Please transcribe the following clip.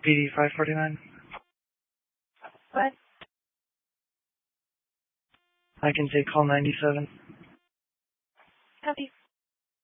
PD 549. What? I can take call 97. Copy.